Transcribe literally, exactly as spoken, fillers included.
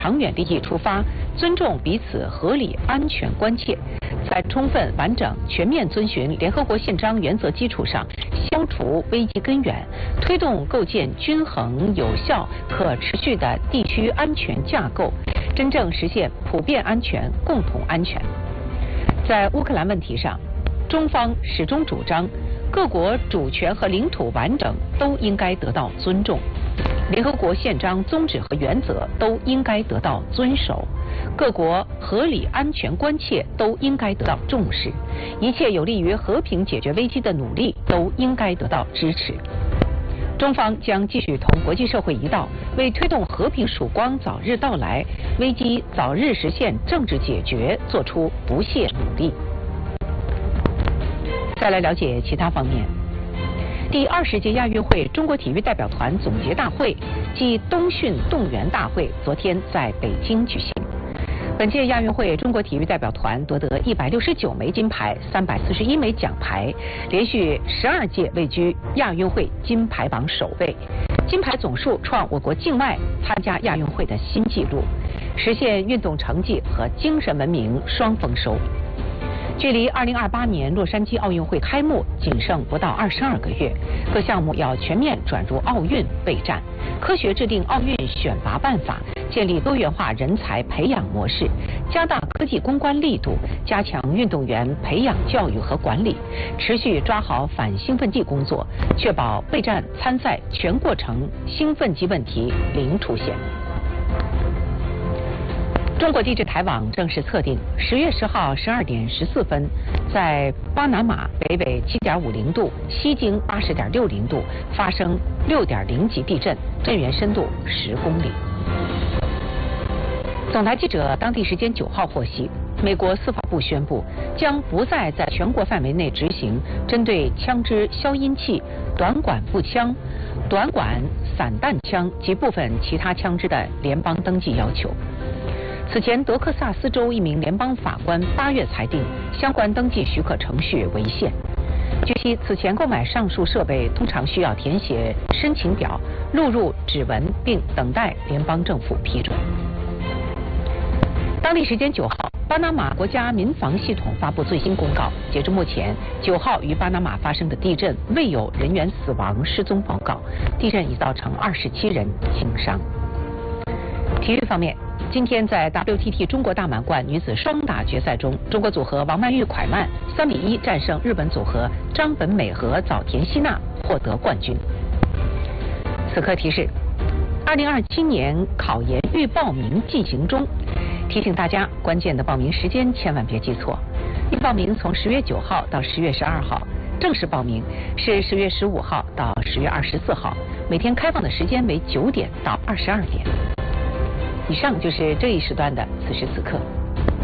长远利益出发，尊重彼此合理安全关切，在充分完整全面遵循联合国宪章原则基础上，消除危机根源，推动构建均衡、有效、可持续的地区安全架构，真正实现普遍安全、共同安全。在乌克兰问题上，中方始终主张，各国主权和领土完整都应该得到尊重，联合国宪章宗旨和原则都应该得到遵守，各国合理安全关切都应该得到重视，一切有利于和平解决危机的努力都应该得到支持。中方将继续同国际社会一道，为推动和平曙光早日到来、危机早日实现政治解决做出不懈努力。再来了解其他方面。第二十届亚运会中国体育代表团总结大会暨冬训动员大会昨天在北京举行。本届亚运会中国体育代表团夺得一百六十九枚金牌、三百四十一枚奖牌，连续十二届位居亚运会金牌榜首位，金牌总数创我国境外参加亚运会的新纪录，实现运动成绩和精神文明双丰收。距离二零二八年洛杉矶奥运会开幕仅剩不到二十二个月，各项目要全面转入奥运备战，科学制定奥运选拔办法，建立多元化人才培养模式，加大科技攻关力度，加强运动员培养教育和管理，持续抓好反兴奋剂工作，确保备战参赛全过程兴奋剂问题零出现。中国地质台网正式测定，十月十号十二点十四分，在巴拿马北纬七点五零度、西经八十点六零度发生六点零级地震，震源深度十公里。总台记者当地时间九号获悉，美国司法部宣布，将不再在全国范围内执行针对枪支消音器、短管步枪、短管散弹枪及部分其他枪支的联邦登记要求。此前，德克萨斯州一名联邦法官八月裁定相关登记许可程序违宪。据悉，此前购买上述设备通常需要填写申请表、录入指纹，并等待联邦政府批准。当地时间九号，巴拿马国家民防系统发布最新公告，截至目前，九号于巴拿马发生的地震未有人员死亡失踪报告，地震已造成二十七人轻伤。体育方面，今天在 W T T 中国大满贯女子双打决赛中，中国组合王曼玉、蒯曼三比一战胜日本组合张本美和早田希娜，获得冠军。此刻提示：二零二七年考研预报名进行中，提醒大家关键的报名时间千万别记错。预报名从十月九号到十月十二号，正式报名是十月十五号到十月二十四号，每天开放的时间为九点到二十二点。以上就是这一时段的此时此刻。